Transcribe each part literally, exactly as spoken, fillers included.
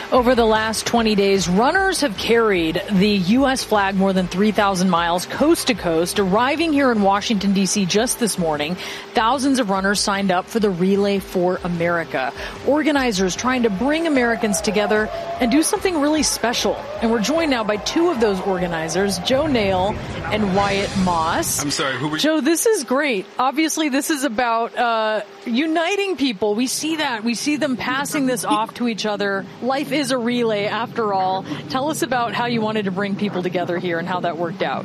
Over the last twenty days, runners have carried the U S flag more than three thousand miles coast to coast, arriving here in Washington, D C just this morning. Thousands of runners signed up for the Relay for America. Organizers trying to bring Americans together and do something really special. And we're joined now by two of those organizers, Joe Nail and Wyatt Moss. I'm sorry, who were you? Joe, this is great. Obviously, this is about uh, uniting people. We see that. We see them passing this off to each other. Life is a relay, after all. Tell us about how you wanted to bring people together here and how that worked out.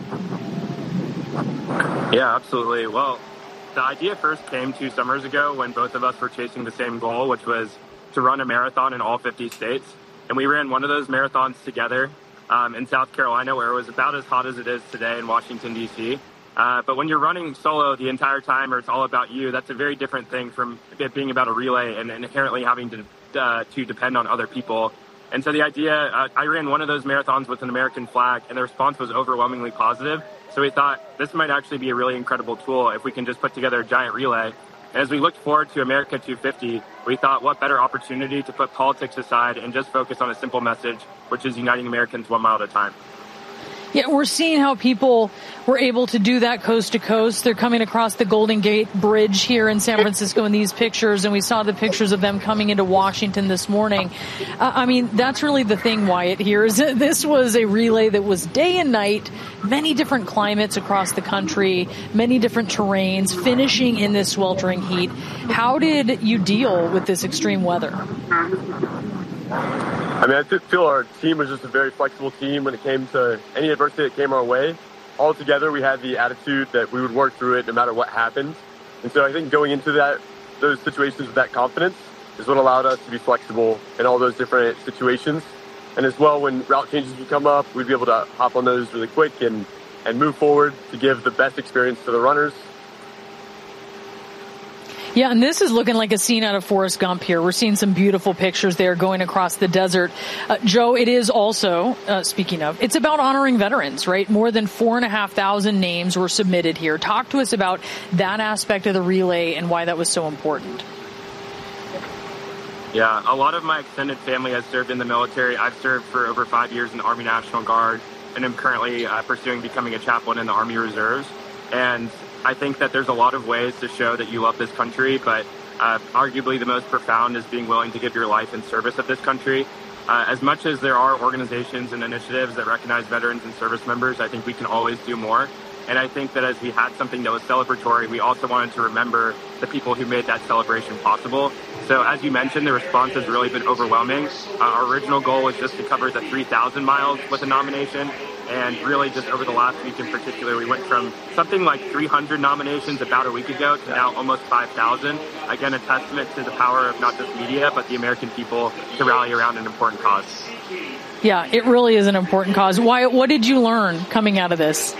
Yeah, absolutely. Well, the idea first came two summers ago when both of us were chasing the same goal, which was to run a marathon in all fifty states. And we ran one of those marathons together um, in South Carolina, where it was about as hot as it is today in Washington, D C. Uh, but when you're running solo the entire time, or it's all about you, that's a very different thing from it being about a relay and, and inherently having to uh, to depend on other people. And so the idea, uh, I ran one of those marathons with an American flag, and the response was overwhelmingly positive. So we thought this might actually be a really incredible tool if we can just put together a giant relay. And as we looked forward to America two fifty, we thought what better opportunity to put politics aside and just focus on a simple message, which is uniting Americans one mile at a time. Yeah, we're seeing how people were able to do that coast to coast. They're coming across the Golden Gate Bridge here in San Francisco in these pictures, and we saw the pictures of them coming into Washington this morning. Uh, I mean, that's really the thing, Wyatt, here is that this was a relay that was day and night, many different climates across the country, many different terrains, finishing in this sweltering heat. How did you deal with this extreme weather? I mean, I feel our team was just a very flexible team when it came to any adversity that came our way. All together, we had the attitude that we would work through it no matter what happened. And so I think going into that, those situations with that confidence is what allowed us to be flexible in all those different situations. And as well, when route changes would come up, we'd be able to hop on those really quick and, and move forward to give the best experience to the runners. Yeah, and this is looking like a scene out of Forrest Gump here. We're seeing some beautiful pictures there going across the desert. Uh, Joe, it is also, uh, speaking of, it's about honoring veterans, right? More than four and a half thousand names were submitted here. Talk to us about that aspect of the relay and why that was so important. Yeah, a lot of my extended family has served in the military. I've served for over five years in the Army National Guard, and I'm currently uh, pursuing becoming a chaplain in the Army Reserves. And I think that there's a lot of ways to show that you love this country, but uh, arguably the most profound is being willing to give your life in service of this country. Uh, as much as there are organizations and initiatives that recognize veterans and service members, I think we can always do more. And I think that as we had something that was celebratory, we also wanted to remember the people who made that celebration possible. So as you mentioned, the response has really been overwhelming. Uh, our original goal was just to cover the three thousand miles with a nomination. And really just over the last week in particular, we went from something like three hundred nominations about a week ago to now almost five thousand. Again, a testament to the power of not just media, but the American people to rally around an important cause. Yeah, it really is an important cause. Wyatt, what did you learn coming out of this?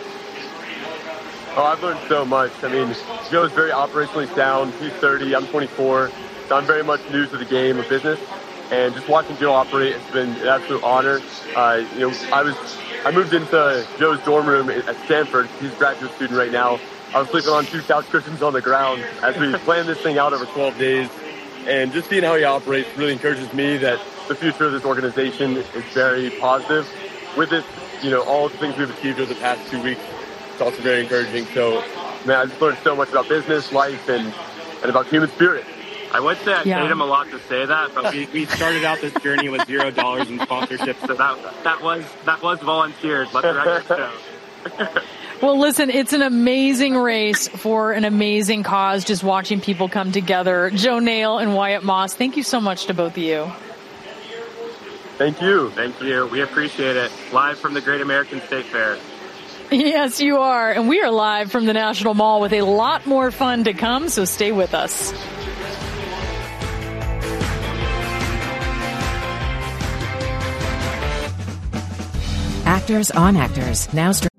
Oh, I've learned so much. I mean, Joe's very operationally sound. He's thirty, I'm twenty-four. So I'm very much new to the game of business. And just watching Joe operate has been an absolute honor. Uh, you know, I was I moved into Joe's dorm room at Stanford. He's a graduate student right now. I was sleeping on two couch cushions on the ground as we planned this thing out over twelve days. And just seeing how he operates really encourages me that the future of this organization is very positive. With this, you know, all the things we've achieved over the past two weeks, it's also very encouraging. So, man, I just learned so much about business, life, and, and about human spirit. I would say I yeah. paid him a lot to say that, but we, we started out this journey with zero dollars in sponsorship, so that that was that was volunteered. Let the record show. Well, listen, it's an amazing race for an amazing cause, just watching people come together. Joe Nail and Wyatt Moss, thank you so much to both of you. Thank you. Thank you. We appreciate it. Live from the Great American State Fair. Yes, you are. And we are live from the National Mall with a lot more fun to come, so stay with us. Actors on Actors, now streaming.